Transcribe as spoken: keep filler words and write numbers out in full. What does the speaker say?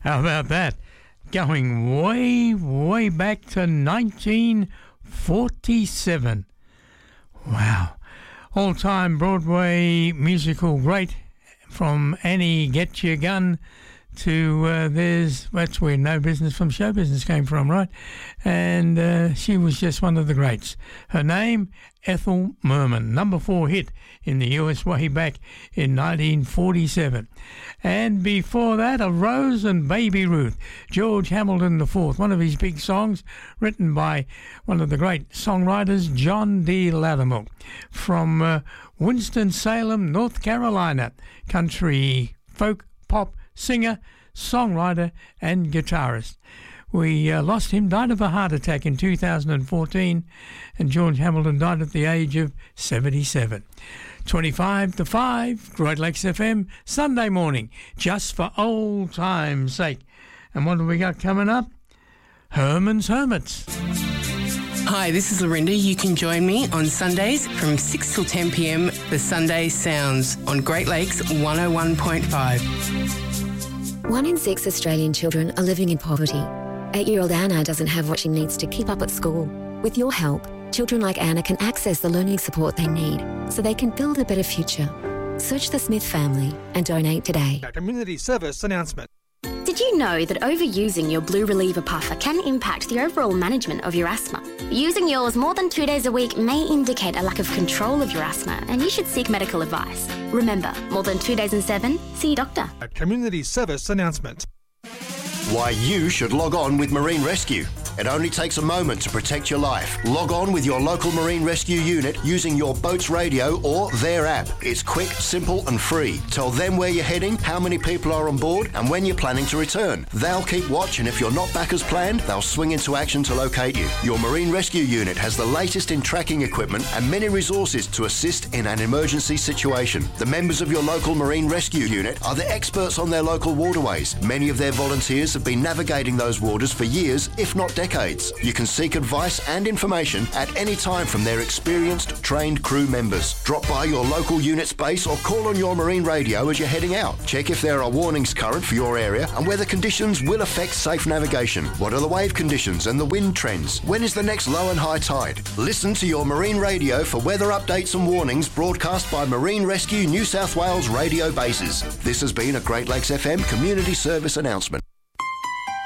How about that? Going way, way back to nineteen forty-seven. Wow. All-time Broadway musical great, from Annie Get Your Gun to uh, there's, that's where No Business from Show Business came from, right? And uh, she was just one of the greats. Her name, Ethel Merman, number four hit in the U S way back in nineteen forty-seven. And before that, A Rose and Baby Ruth, George Hamilton the fourth, one of his big songs written by one of the great songwriters, John D. Loudermilk, from uh, Winston-Salem, North Carolina, country, folk, pop singer, songwriter and guitarist. We uh, lost him, died of a heart attack in two thousand fourteen, and George Hamilton died at the age of seventy-seven. twenty-five to five, Great Lakes F M, Sunday morning, just for old time's sake. And what do we got coming up? Herman's Hermits. Hi, this is Lorinda. You can join me on Sundays from six till ten p.m. for Sunday Sounds on Great Lakes one oh one point five. One in six Australian children are living in poverty. Eight-year-old Anna doesn't have what she needs to keep up at school. With your help, children like Anna can access the learning support they need so they can build a better future. Search the Smith family and donate today. A community service announcement. Did you know that overusing your Blue Reliever puffer can impact the overall management of your asthma? Using yours more than two days a week may indicate a lack of control of your asthma, and you should seek medical advice. Remember, more than two days in seven, see your doctor. A community service announcement. Why you should log on with Marine Rescue. It only takes a moment to protect your life. Log on with your local Marine Rescue unit using your boat's radio or their app. It's quick, simple and free. Tell them where you're heading, how many people are on board and when you're planning to return. They'll keep watch, and if you're not back as planned, they'll swing into action to locate you. Your Marine Rescue unit has the latest in tracking equipment and many resources to assist in an emergency situation. The members of your local Marine Rescue unit are the experts on their local waterways. Many of their volunteers have been navigating those waters for years, if not decades. Decades. You can seek advice and information at any time from their experienced, trained crew members. Drop by your local unit's base or call on your marine radio as you're heading out. Check if there are warnings current for your area and whether conditions will affect safe navigation. What are the wave conditions and the wind trends? When is the next low and high tide? Listen to your marine radio for weather updates and warnings broadcast by Marine Rescue New South Wales radio bases. This has been a Great Lakes F M community service announcement.